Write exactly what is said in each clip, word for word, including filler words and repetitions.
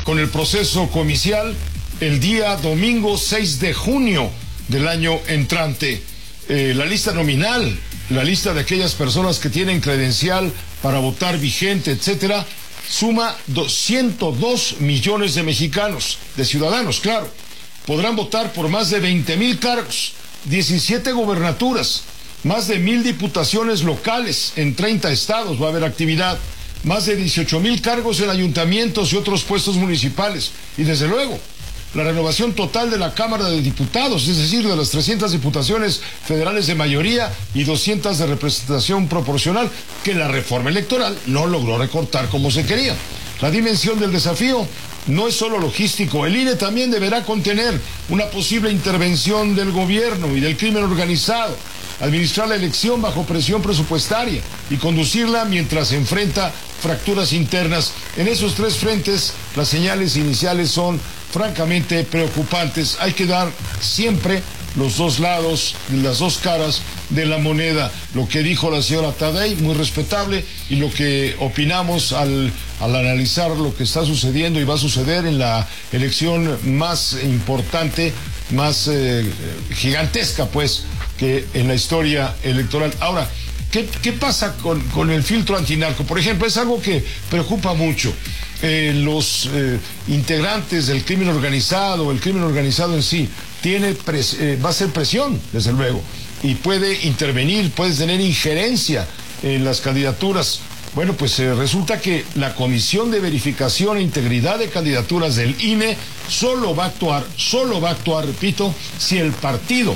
con el proceso comicial el día domingo seis de junio del año entrante. Eh, la lista nominal, la lista de aquellas personas que tienen credencial para votar vigente, etcétera, suma ciento dos millones de mexicanos, de ciudadanos, claro. Podrán votar por más de veinte mil cargos, diecisiete gobernaturas, más de mil diputaciones locales en treinta estados va a haber actividad, más de dieciocho mil cargos en ayuntamientos y otros puestos municipales, y desde luego la renovación total de la Cámara de Diputados, es decir, de las trescientas diputaciones federales de mayoría y doscientas de representación proporcional, que la reforma electoral no logró recortar como se quería. La dimensión del desafío no es solo logístico, el I N E también deberá contener una posible intervención del gobierno y del crimen organizado, administrar la elección bajo presión presupuestaria y conducirla mientras se enfrenta fracturas internas. En esos tres frentes, las señales iniciales son francamente preocupantes. Hay que dar siempre los dos lados, las dos caras de la moneda. Lo que dijo la señora Taddei, muy respetable, y lo que opinamos al, al analizar lo que está sucediendo y va a suceder en la elección más importante, más eh, gigantesca, pues, que en la historia electoral. Ahora, ¿qué, qué pasa con, con el filtro antinarco? Por ejemplo, es algo que preocupa mucho. Eh, los eh, integrantes del crimen organizado, el crimen organizado en sí, tiene pres eh, va a ser presión, desde luego, y puede intervenir, puede tener injerencia en las candidaturas. Bueno, pues eh, resulta que la Comisión de Verificación e Integridad de Candidaturas del I N E solo va a actuar, solo va a actuar, repito, si el partido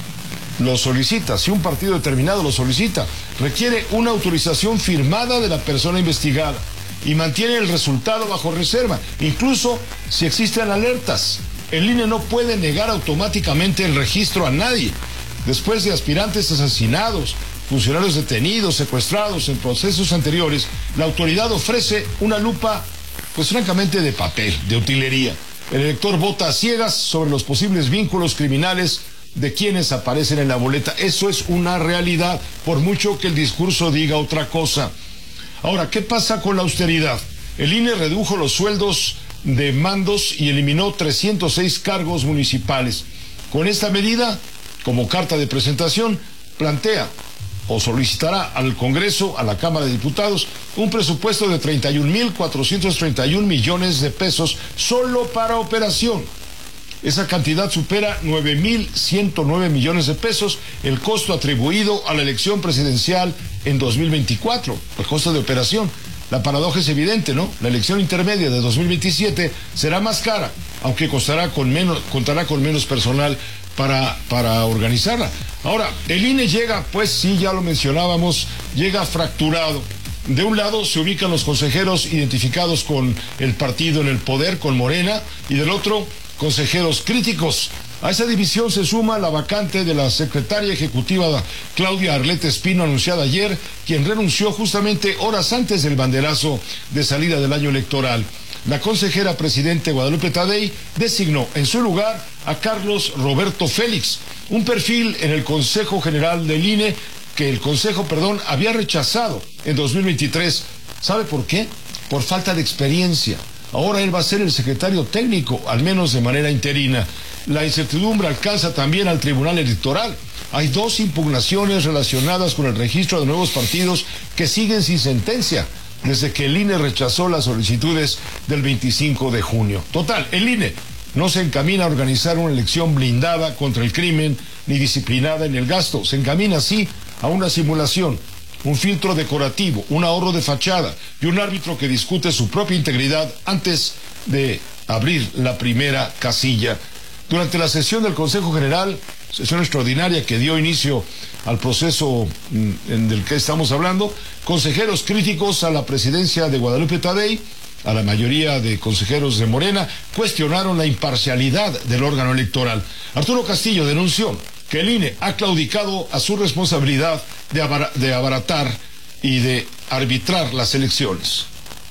lo solicita, si un partido determinado lo solicita, requiere una autorización firmada de la persona investigada y mantiene el resultado bajo reserva, incluso si existen alertas. El I N E no puede negar automáticamente el registro a nadie. Después de aspirantes asesinados, funcionarios detenidos, secuestrados en procesos anteriores, la autoridad ofrece una lupa, pues francamente de papel, de utilería. El elector vota a ciegas sobre los posibles vínculos criminales de quienes aparecen en la boleta. Eso es una realidad, por mucho que el discurso diga otra cosa. Ahora, ¿qué pasa con la austeridad? El I N E redujo los sueldos de mandos y eliminó trescientos seis cargos municipales. Con esta medida, como carta de presentación, plantea o solicitará al Congreso, a la Cámara de Diputados, un presupuesto de treinta y un mil cuatrocientos treinta y un millones de pesos solo para operación. Esa cantidad supera nueve mil ciento nueve millones de pesos, el costo atribuido a la elección presidencial en dos mil veinticuatro, el costo de operación. La paradoja es evidente, ¿no? La elección intermedia de dos mil veintisiete será más cara, aunque costará con menos, contará con menos personal para, para organizarla. Ahora, el I N E llega, pues sí, ya lo mencionábamos, llega fracturado. De un lado se ubican los consejeros identificados con el partido en el poder, con Morena, y del otro, consejeros críticos. A esa división se suma la vacante de la secretaria ejecutiva Claudia Arlette Espino, anunciada ayer, quien renunció justamente horas antes del banderazo de salida del año electoral. La consejera presidente Guadalupe Taddei designó en su lugar a Carlos Roberto Félix, un perfil en el Consejo General del I N E que el Consejo, perdón, había rechazado en dos mil veintitrés. ¿Sabe por qué? Por falta de experiencia. Ahora él va a ser el secretario técnico, al menos de manera interina. La incertidumbre alcanza también al Tribunal Electoral. Hay dos impugnaciones relacionadas con el registro de nuevos partidos que siguen sin sentencia, desde que el I N E rechazó las solicitudes del veinticinco de junio. Total, el I N E no se encamina a organizar una elección blindada contra el crimen ni disciplinada en el gasto. Se encamina, sí, a una simulación, un filtro decorativo, un ahorro de fachada y un árbitro que discute su propia integridad antes de abrir la primera casilla. Durante la sesión del Consejo General, sesión extraordinaria que dio inicio al proceso en del que estamos hablando, consejeros críticos a la presidencia de Guadalupe Taddei, a la mayoría de consejeros de Morena, cuestionaron la imparcialidad del órgano electoral. Arturo Castillo denunció que el I N E ha claudicado a su responsabilidad de, abar de abaratar y de arbitrar las elecciones.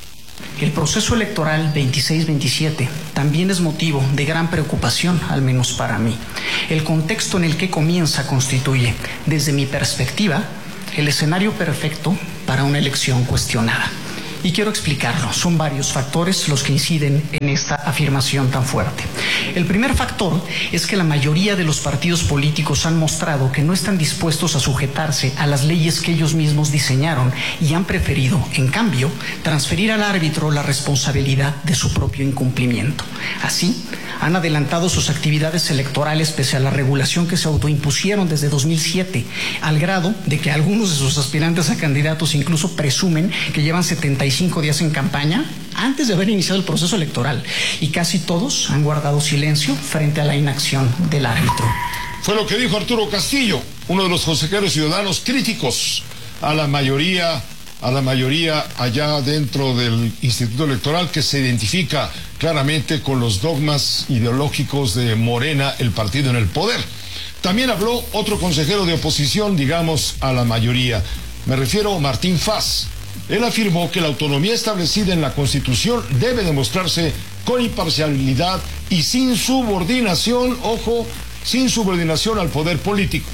El proceso electoral veintiséis veintisiete también es motivo de gran preocupación, al menos para mí. El contexto en el que comienza constituye, desde mi perspectiva, el escenario perfecto para una elección cuestionada. Y quiero explicarlo. Son varios factores los que inciden en esta afirmación tan fuerte. El primer factor es que la mayoría de los partidos políticos han mostrado que no están dispuestos a sujetarse a las leyes que ellos mismos diseñaron y han preferido, en cambio, transferir al árbitro la responsabilidad de su propio incumplimiento. Así, han adelantado sus actividades electorales pese a la regulación que se autoimpusieron desde dos mil siete, al grado de que algunos de sus aspirantes a candidatos incluso presumen que llevan setenta y cinco días en campaña antes de haber iniciado el proceso electoral, y casi todos han guardado silencio frente a la inacción del árbitro. Fue lo que dijo Arturo Castillo, uno de los consejeros ciudadanos críticos a la mayoría a la mayoría allá dentro del Instituto Electoral, que se identifica claramente con los dogmas ideológicos de Morena, el partido en el poder. También habló otro consejero de oposición, digamos, a la mayoría. Me refiero a Martín Faz. Él afirmó que la autonomía establecida en la Constitución debe demostrarse con imparcialidad y sin subordinación, ojo, sin subordinación al poder político.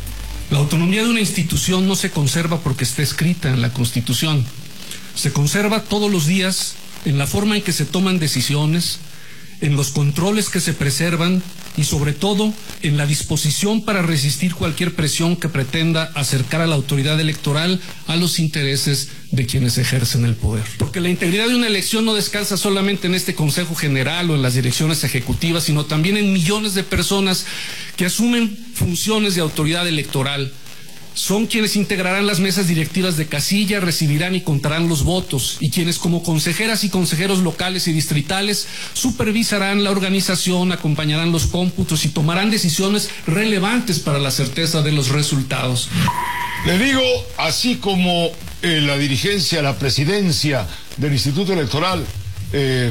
La autonomía de una institución no se conserva porque esté escrita en la Constitución. Se conserva todos los días en la forma en que se toman decisiones, en los controles que se preservan y sobre todo en la disposición para resistir cualquier presión que pretenda acercar a la autoridad electoral a los intereses de quienes ejercen el poder. Porque la integridad de una elección no descansa solamente en este Consejo General o en las direcciones ejecutivas, sino también en millones de personas que asumen funciones de autoridad electoral. Son quienes integrarán las mesas directivas de casilla, recibirán y contarán los votos, y quienes como consejeras y consejeros locales y distritales supervisarán la organización, acompañarán los cómputos y tomarán decisiones relevantes para la certeza de los resultados. Le digo, así como eh, la dirigencia, la presidencia del Instituto Electoral eh,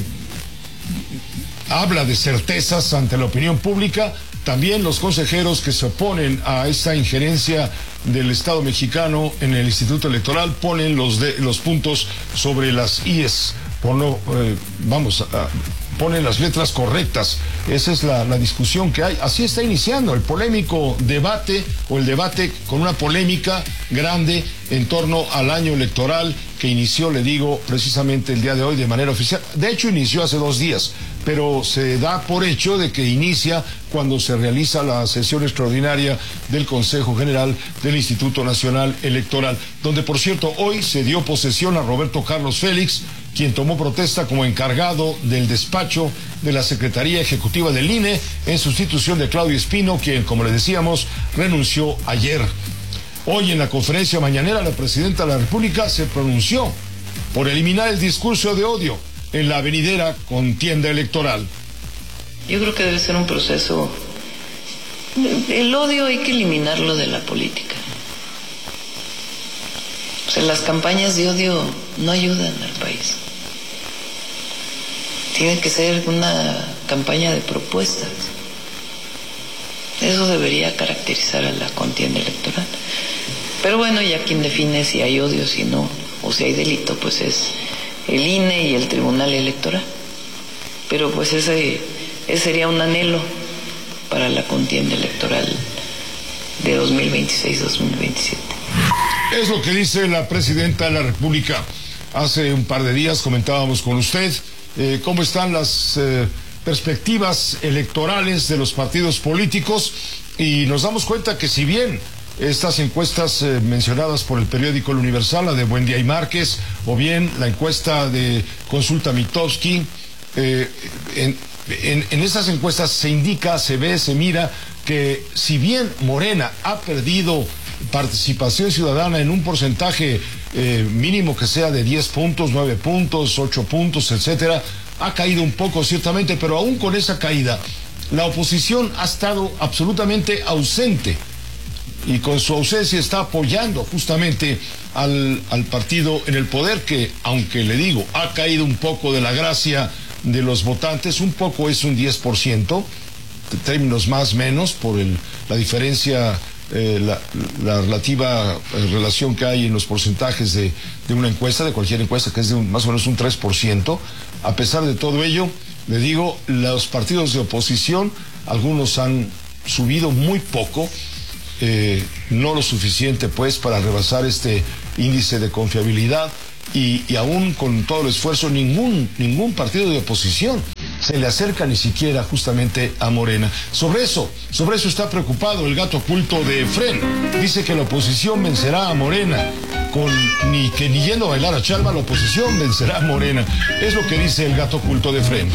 habla de certezas ante la opinión pública, también los consejeros que se oponen a esta injerencia del Estado mexicano en el Instituto Electoral ponen los de, los puntos sobre las íes, por no, eh, vamos, a, ponen las letras correctas. Esa es la, la discusión que hay. Así está iniciando el polémico debate, o el debate con una polémica grande en torno al año electoral que inició, le digo, precisamente el día de hoy de manera oficial. De hecho, inició hace dos días, pero se da por hecho de que inicia cuando se realiza la sesión extraordinaria del Consejo General del Instituto Nacional Electoral, donde, por cierto, hoy se dio posesión a Roberto Carlos Félix, quien tomó protesta como encargado del despacho de la Secretaría Ejecutiva del I N E en sustitución de Claudio Espino, quien, como le decíamos, renunció ayer. Hoy, en la conferencia mañanera, la presidenta de la República se pronunció por eliminar el discurso de odio en la venidera contienda electoral. Yo creo que debe ser un proceso. El odio hay que eliminarlo de la política. O sea, las campañas de odio no ayudan al país. Tiene que ser una campaña de propuestas. Eso debería caracterizar a la contienda electoral. Pero bueno, ya quien define si hay odio, si no, o si hay delito, pues es el I N E y el Tribunal Electoral. Pero pues ese, ese sería un anhelo para la contienda electoral de dos mil veintiséis a dos mil veintisiete. Es lo que dice la presidenta de la República. Hace un par de días comentábamos con usted eh, cómo están las eh, perspectivas electorales de los partidos políticos, y nos damos cuenta que si bien estas encuestas eh, mencionadas por el periódico El Universal, la de Buendía y Márquez, o bien la encuesta de Consulta Mitofsky, eh, en, en, en esas encuestas se indica, se ve, se mira que si bien Morena ha perdido participación ciudadana en un porcentaje eh, mínimo que sea de diez puntos, nueve puntos, ocho puntos, etcétera, ha caído un poco ciertamente, pero aún con esa caída, la oposición ha estado absolutamente ausente, y con su ausencia está apoyando justamente al, al partido en el poder, que, aunque le digo, ha caído un poco de la gracia de los votantes, un poco es un diez por ciento, de términos más menos, por el, la diferencia, eh, la, la relativa eh, relación que hay en los porcentajes de, de una encuesta, de cualquier encuesta, que es de un, más o menos un tres por ciento. A pesar de todo ello, le digo, los partidos de oposición, algunos han subido muy poco, Eh, no lo suficiente pues para rebasar este índice de confiabilidad y, y aún con todo el esfuerzo, ningún, ningún partido de oposición se le acerca ni siquiera justamente a Morena. Sobre eso, sobre eso está preocupado el gato oculto de Efren. Dice que la oposición vencerá a Morena, con ni que ni yendo a bailar a Chalma, la oposición vencerá a Morena. Es lo que dice el gato oculto de Efren.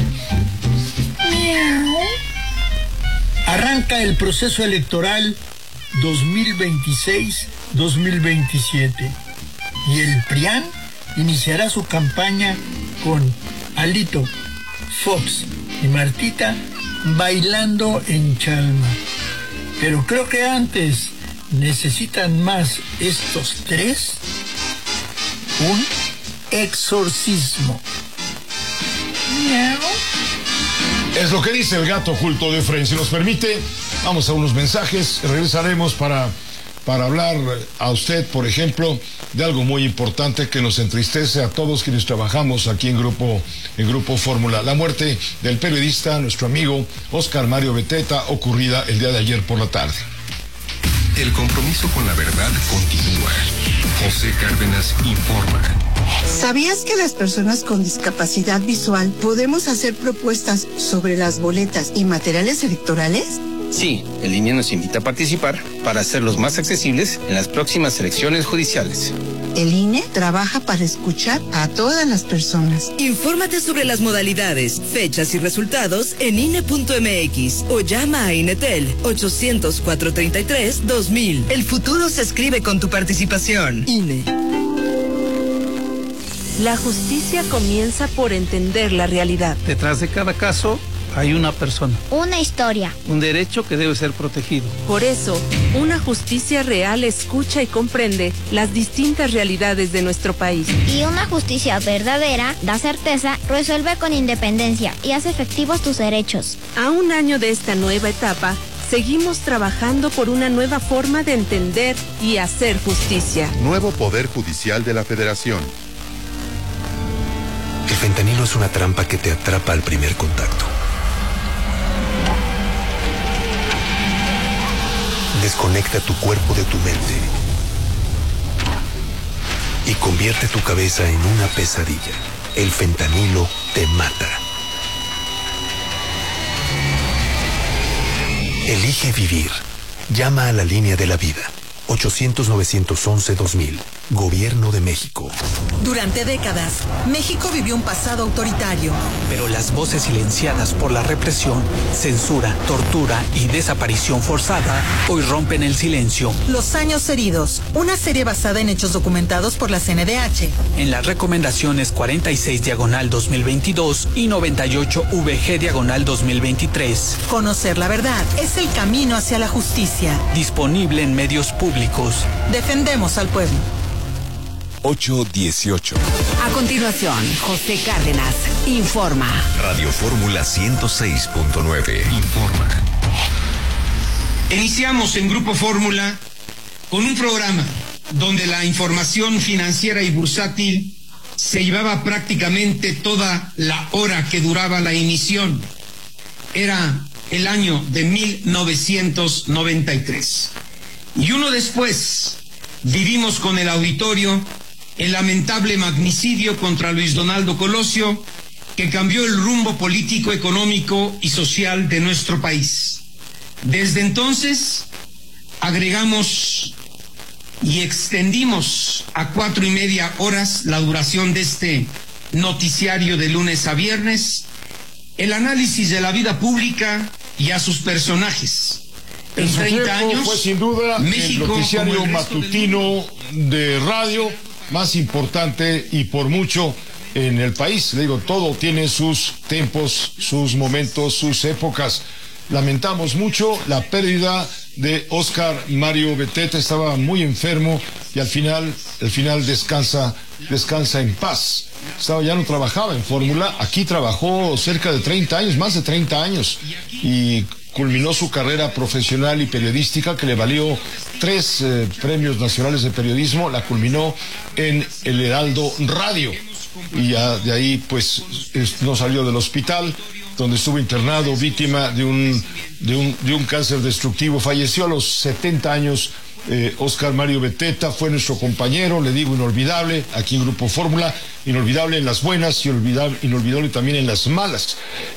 Arranca el proceso electoral dos mil veintiséis dos mil veintisiete y el PRIAN iniciará su campaña con Alito, Fox y Martita bailando en Chalma. Pero creo que antes necesitan más estos tres, un exorcismo. Miau. Es lo que dice el gato oculto de Efren. Si nos permite, vamos a unos mensajes. Regresaremos para, para hablar a usted, por ejemplo, de algo muy importante que nos entristece a todos quienes trabajamos aquí en Grupo, en Grupo Fórmula. La muerte del periodista, nuestro amigo Óscar Mario Beteta, ocurrida el día de ayer por la tarde. El compromiso con la verdad continúa. José Cárdenas informa. ¿Sabías que las personas con discapacidad visual podemos hacer propuestas sobre las boletas y materiales electorales? Sí, el I N E nos invita a participar para hacerlos más accesibles en las próximas elecciones judiciales. El I N E trabaja para escuchar a todas las personas. Infórmate sobre las modalidades, fechas y resultados en I N E punto M X o llama a INETEL ochocientos, cuatrocientos treinta y tres, dos mil. El futuro se escribe con tu participación. I N E. La justicia comienza por entender la realidad. Detrás de cada caso hay una persona. Una historia. Un derecho que debe ser protegido. Por eso, una justicia real escucha y comprende las distintas realidades de nuestro país. Y una justicia verdadera da certeza, resuelve con independencia y hace efectivos tus derechos. A un año de esta nueva etapa, seguimos trabajando por una nueva forma de entender y hacer justicia. Nuevo Poder Judicial de la Federación. El fentanilo es una trampa que te atrapa al primer contacto. Desconecta tu cuerpo de tu mente y convierte tu cabeza en una pesadilla. El fentanilo te mata. Elige vivir. Llama a la línea de la vida. ochocientos, novecientos once, dos mil. Gobierno de México. Durante décadas, México vivió un pasado autoritario. Pero las voces silenciadas por la represión, censura, tortura y desaparición forzada hoy rompen el silencio. Los años heridos, una serie basada en hechos documentados por la C N D H. En las recomendaciones cuarenta y seis diagonal dos mil veintidós y noventa y ocho V G diagonal dos mil veintitrés. Conocer la verdad es el camino hacia la justicia. Disponible en medios públicos. Defendemos al pueblo. ocho dieciocho. A continuación, José Cárdenas informa. Radio Fórmula ciento seis punto nueve informa. Iniciamos en Grupo Fórmula con un programa donde la información financiera y bursátil se llevaba prácticamente toda la hora que duraba la emisión. Era el año de mil novecientos noventa y tres. Y uno después vivimos con el auditorio el lamentable magnicidio contra Luis Donaldo Colosio, que cambió el rumbo político, económico y social de nuestro país. Desde entonces, agregamos y extendimos a cuatro y media horas la duración de este noticiario de lunes a viernes, el análisis de la vida pública y a sus personajes. En su tiempo fue sin duda México, el noticiario el matutino de radio más importante y por mucho en el país. Le digo, todo tiene sus tiempos, sus momentos, sus épocas. Lamentamos mucho la pérdida de Óscar Mario Beteta. Estaba muy enfermo y al final, al final descansa, descansa en paz. Estaba, ya no trabajaba en Fórmula. Aquí trabajó cerca de treinta años, más de treinta años, y culminó su carrera profesional y periodística, que le valió tres eh, premios nacionales de periodismo. La culminó en el Heraldo Radio y ya de ahí pues es, no salió del hospital donde estuvo internado, víctima de un, de un de un cáncer destructivo. Falleció a los setenta años Eh, Oscar Mario Beteta fue nuestro compañero, le digo, inolvidable aquí en Grupo Fórmula, inolvidable en las buenas y olvidable, inolvidable también en las malas.